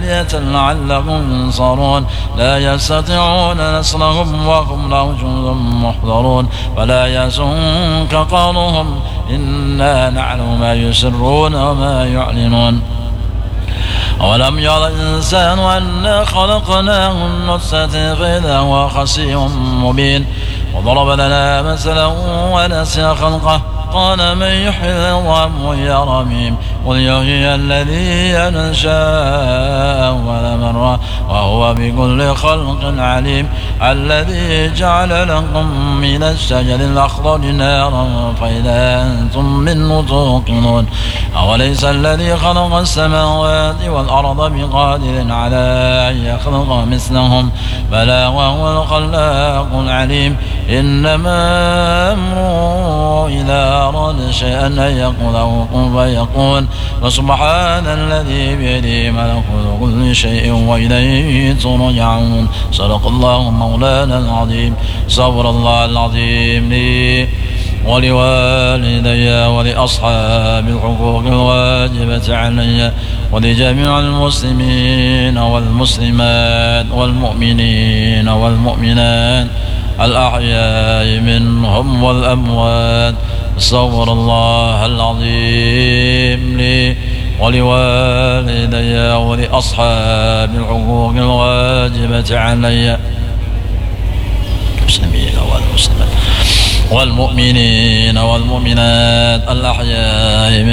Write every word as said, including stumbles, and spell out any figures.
آية لعلهم ينصرون لا يستطيعون نصرهم وهم لهم جند محضرون فلا يحزنك قولهم إنا نعلم ما يسرون وما يعلنون أولم ير الإنسان أنا خلقناه من نطفة فإذا هو خصيم مبين وضرب لنا مثلا ونسي خلقه قال من يحيي العظام وهي رميم قل يحيي الذي أنشأ أول مرة وهو بكل خلق عليم الذي جعل لكم من الشجر الأخضر نارا فإذا أنتم منه توقنون أوليس الذي خلق السماوات والأرض بقادر على أن يخلق مثلهم بلى وهو الخلاق العليم إنما أمره إذا أراد شيئا أن يقول له كن فيكون وسبحان الذي بيده ملكوت كل شيء وإليه ترجعون صدق الله مولانا العظيم صبر الله العظيم لي ولوالدي ولأصحاب الحقوق الواجبة علي ولجميع المسلمين والمسلمات والمؤمنين والمؤمنات الأحياء منهم والأموات استغفر الله العظيم لي ولوالدي ولأصحاب الحقوق الواجبة علي المسلمين والمسلمات والمؤمنين والمؤمنات الأحياء